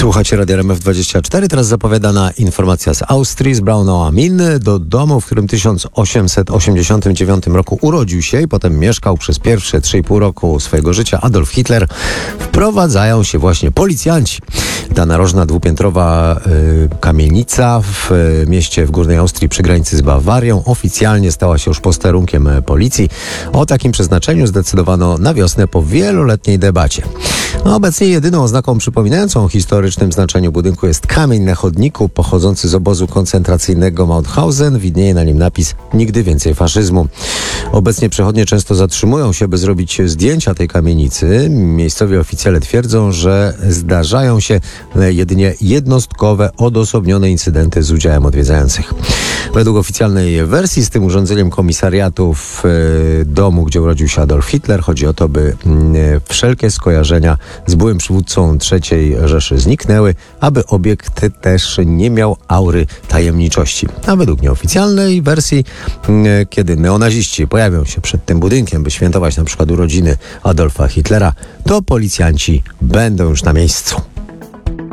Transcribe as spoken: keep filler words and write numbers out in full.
Słuchacie Radia R M F dwadzieścia cztery. Teraz zapowiadana informacja z Austrii, z Braunau am Inn. Do domu, w którym w tysiąc osiemset osiemdziesiątym dziewiątym roku urodził się i potem mieszkał przez pierwsze trzy i pół roku swojego życia Adolf Hitler, wprowadzają się właśnie policjanci. Ta narożna dwupiętrowa y, kamienica w y, mieście w Górnej Austrii przy granicy z Bawarią oficjalnie stała się już posterunkiem policji. O takim przeznaczeniu zdecydowano na wiosnę po wieloletniej debacie. No, obecnie jedyną oznaką przypominającą o historycznym znaczeniu budynku jest kamień na chodniku pochodzący z obozu koncentracyjnego Mauthausen. Widnieje na nim napis „Nigdy więcej faszyzmu”. Obecnie przechodnie często zatrzymują się, by zrobić zdjęcia tej kamienicy. Miejscowi oficjele twierdzą, że zdarzają się jedynie jednostkowe, odosobnione incydenty z udziałem odwiedzających. Według oficjalnej wersji z tym urządzeniem komisariatu w domu, gdzie urodził się Adolf Hitler, chodzi o to, by wszelkie skojarzenia z byłym przywódcą trzeciej Rzeszy zniknęły, aby obiekt też nie miał aury tajemniczości. A według nieoficjalnej wersji, kiedy neonaziści pojawią się przed tym budynkiem, by świętować na przykład urodziny Adolfa Hitlera, to policjanci będą już na miejscu.